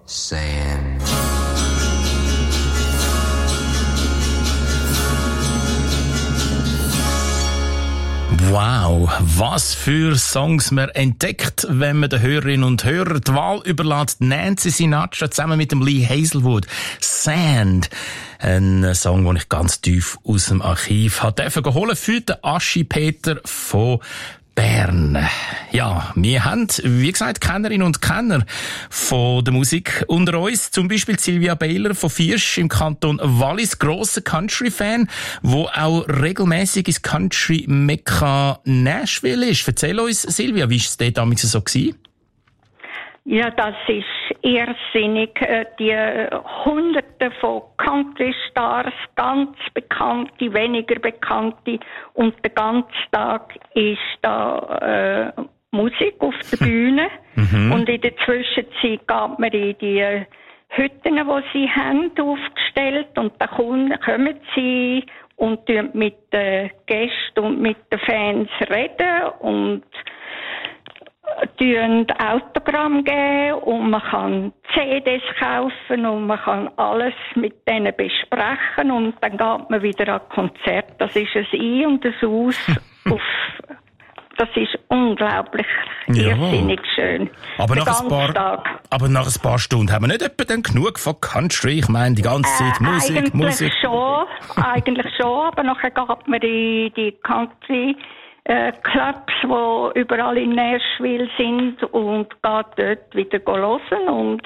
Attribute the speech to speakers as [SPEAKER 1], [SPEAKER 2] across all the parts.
[SPEAKER 1] Sand.
[SPEAKER 2] Wow, was für Songs man entdeckt, wenn man den Hörerinnen und Hörern die Wahl überlässt. Nancy Sinatra zusammen mit dem Lee Hazelwood. Sand. Ein Song, den ich ganz tief aus dem Archiv habe holen für den Aschi Peter von Bern. Ja, wir haben, wie gesagt, Kennerinnen und Kenner von der Musik unter uns. Zum Beispiel Silvia Baylor von Viersch im Kanton Wallis, grosser Country-Fan, wo auch regelmäßig ins Country-Mekka Nashville ist. Erzähl uns, Silvia, wie war es dort damals so gewesen?
[SPEAKER 3] Ja, das ist irrsinnig. Die Hunderte von Country-Stars, ganz bekannte, weniger bekannte. Und den ganzen Tag ist da Musik auf der Bühne. Und in der Zwischenzeit geht man in die Hütten, die sie haben, aufgestellt. Und dann kommen sie und mit den Gästen und mit den Fans reden und Autogramm geben und man kann CDs kaufen und man kann alles mit denen besprechen und dann geht man wieder an Konzert. Das ist ein Ein- und ein Aus. Das ist unglaublich irrsinnig schön.
[SPEAKER 2] Aber nach ein paar Stunden haben wir nicht etwa dann genug von Country? Ich meine, die ganze Zeit Musik.
[SPEAKER 3] Eigentlich schon, aber nachher geht man in die Country Clubs, die überall in Nashville sind und geht dort wieder hören und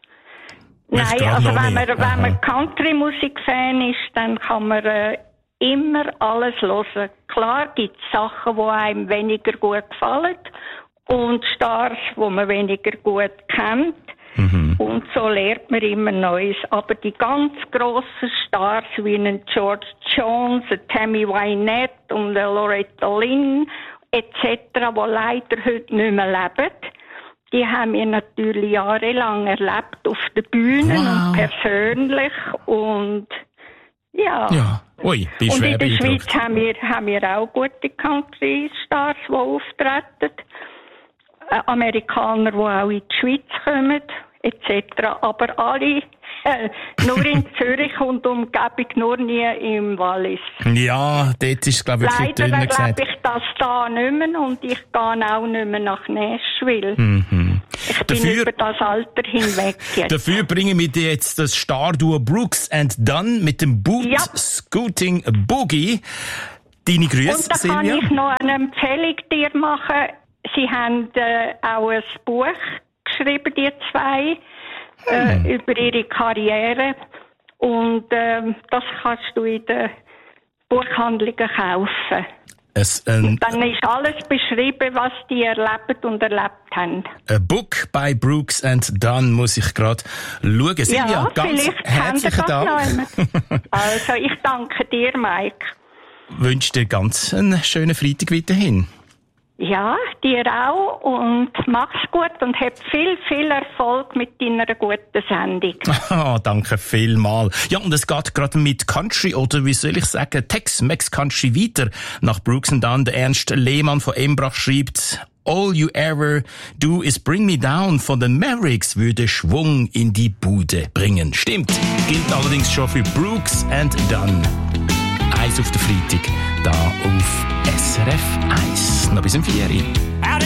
[SPEAKER 3] wenn man Country-Musik-Fan ist, dann kann man immer alles hören. Klar gibt es Sachen, die einem weniger gut gefallen und Stars, die man weniger gut kennt. Und so lernt man immer Neues. Aber die ganz grossen Stars wie einen George Jones, einen Tammy Wynette und eine Loretta Lynn etc., die leider heute nicht mehr leben, die haben wir natürlich jahrelang erlebt auf den Bühnen und persönlich. Und ja.
[SPEAKER 2] Ui, bin
[SPEAKER 3] und
[SPEAKER 2] schwer
[SPEAKER 3] in der Schweiz
[SPEAKER 2] beeindruckt.
[SPEAKER 3] haben wir auch gute Country-Stars, die auftreten. Amerikaner, die auch in die Schweiz kommen, etc. Aber alle nur in Zürich und Umgebung, nur nie im Wallis.
[SPEAKER 2] Ja, dort ist es, glaube ich, wirklich dünner gesagt.
[SPEAKER 3] Leider erlebe ich das da nicht mehr und ich gehe auch nicht mehr nach Nashville. Ich bin über das Alter hinweg jetzt.
[SPEAKER 2] Dafür bringen wir dir jetzt das Starduo Brooks and Dunn mit dem Boot Scooting Boogie. Deine Grüße,
[SPEAKER 3] und da
[SPEAKER 2] Silvia.
[SPEAKER 3] kann ich noch eine Empfehlung dir machen. Sie haben auch ein Buch geschrieben, die zwei, über ihre Karriere. Und das kannst du in den Buchhandlungen kaufen. Und dann ist alles beschrieben, was die erlebt und erlebt haben.
[SPEAKER 2] A Book by Brooks and Dunn muss ich gerade schauen. Silvia, ganz herzlichen Dank.
[SPEAKER 3] Also, ich danke dir, Mike.
[SPEAKER 2] Wünsche dir ganz einen schönen Freitag weiterhin.
[SPEAKER 3] Ja, dir auch und mach's gut und hab viel Erfolg mit deiner guten Sendung.
[SPEAKER 2] Danke vielmals. Ja, und es geht gerade mit Country oder wie soll ich sagen, Tex-Mex Country weiter. Nach Brooks and Dunn, der Ernst Lehmann von Embrach schreibt: All you ever do is bring me down von den Mavericks würde Schwung in die Bude bringen. Stimmt, gilt allerdings schon für Brooks and Dunn. Eins auf der Freitag, da auf SRF 1. Noch bis um 4 Uhr.